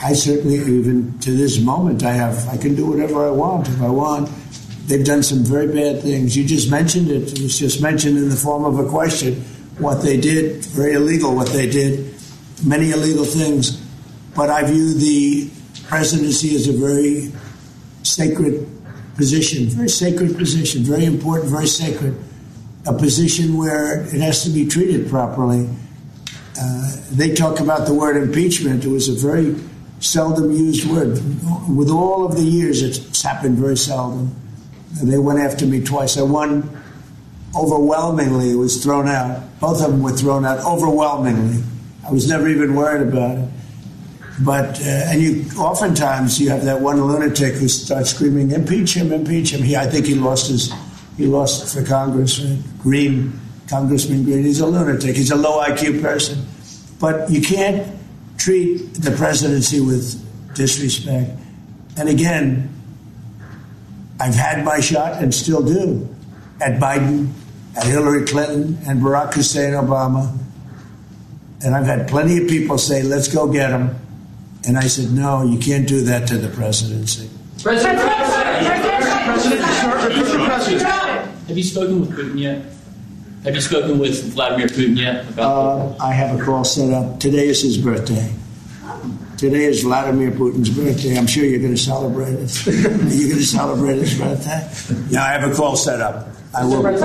I certainly, even to this moment, I can do whatever I want if I want. They've done some very bad things. You just mentioned it. It was just mentioned in the form of a question. What they did, very illegal what they did, many illegal things. But I view the presidency as a very sacred position, very important, very sacred. A position where it has to be treated properly. They talk about the word impeachment. It was a very seldom used word. With all of the years, it's happened very seldom. They went after me twice. I won overwhelmingly. It was thrown out. Both of them were thrown out overwhelmingly. I was never even worried about it. But oftentimes you have that one lunatic who starts screaming, impeach him, impeach him. I think he lost for Congress, right? Congressman Green. He's a lunatic. He's a low IQ person. But you can't treat the presidency with disrespect. And again, I've had my shot and still do at Biden, at Hillary Clinton, and Barack Hussein Obama. And I've had plenty of people say, let's go get him. And I said, no, you can't do that to the presidency. President, have you spoken with Putin yet? Have you spoken with Vladimir Putin yet? I have a call set up. Today is his birthday. Today is Vladimir Putin's birthday. I'm sure you're going to celebrate it. Are you going to celebrate his birthday? Yeah, I have a call set up. I will. On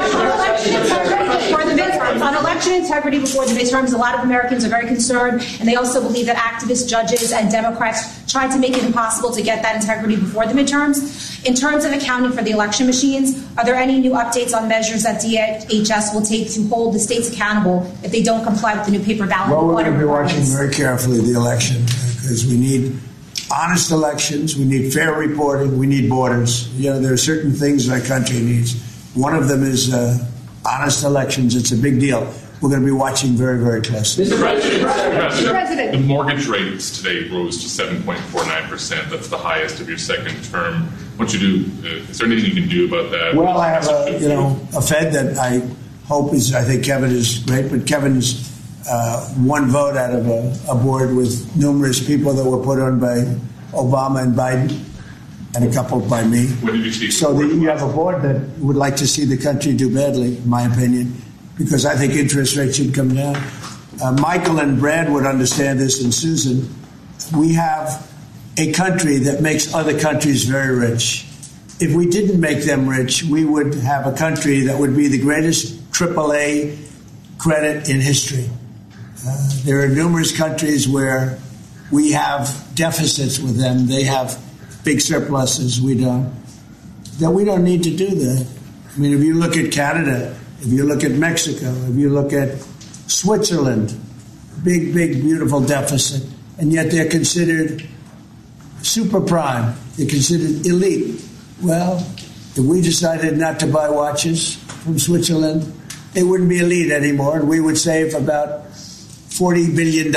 election integrity before the midterms, a lot of Americans are very concerned, and they also believe that activist judges and Democrats tried to make it impossible to get that integrity before the midterms. In terms of accounting for the election machines, are there any new updates on measures that DHS will take to hold the states accountable if they don't comply with the new paper ballot? Well, we're going to be watching very carefully the election because we need honest elections, we need fair reporting, we need borders. There are certain things our country needs. One of them is honest elections. It's a big deal. We're going to be watching very, very closely. Mr. President, the mortgage rates today rose to 7.49%. That's the highest of your second term. What you do? Is there anything you can do about that? Well, I have a Fed that I hope is. I think Kevin is great, but Kevin's one vote out of a board with numerous people that were put on by Obama and Biden, and a couple by me. What did you see? So you have a board that would like to see the country do badly, in my opinion, because I think interest rates should come down. Michael and Brad would understand this, and Susan. We have a country that makes other countries very rich. If we didn't make them rich, we would have a country that would be the greatest AAA credit in history. There are numerous countries where we have deficits with them. They have big surpluses. We don't. That we don't need to do that. I mean, if you look at Canada, if you look at Mexico, if you look at Switzerland, big, beautiful deficit, and yet they're considered super prime. They're considered elite. Well, if we decided not to buy watches from Switzerland, they wouldn't be elite anymore, and we would save about $40 billion.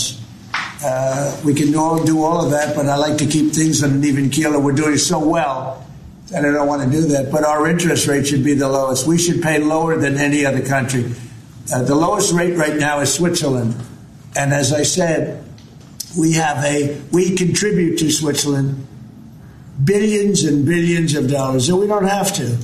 We can do all of that, but I like to keep things on an even keel, and we're doing so well that I don't want to do that. But our interest rate should be the lowest. We should pay lower than any other country. The lowest rate right now is Switzerland. And as I said, we contribute to Switzerland billions and billions of dollars. And we don't have to.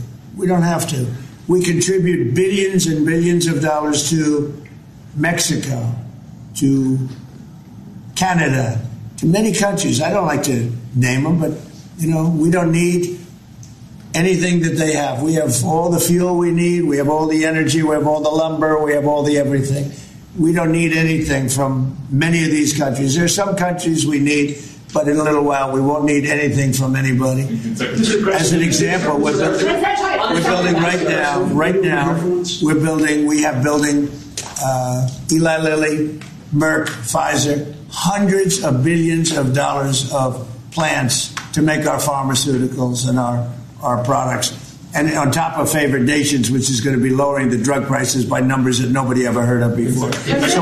We contribute billions and billions of dollars to Mexico, to Canada, to many countries. I don't like to name them, but, we don't need anything that they have. We have all the fuel we need. We have all the energy. We have all the lumber. We have all the everything. We don't need anything from many of these countries. There are some countries we need, but in a little while we won't need anything from anybody. As an example, we're building right now, we have building Eli Lilly, Merck, Pfizer, hundreds of billions of dollars of plants to make our pharmaceuticals and our products. And on top of favored nations, which is going to be lowering the drug prices by numbers that nobody ever heard of before.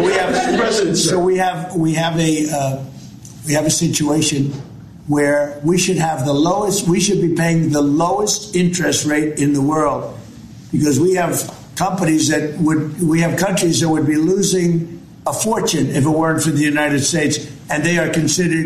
So we have a situation where we should be paying the lowest interest rate in the world, because we have countries that would be losing a fortune if it weren't for the United States, and they are considered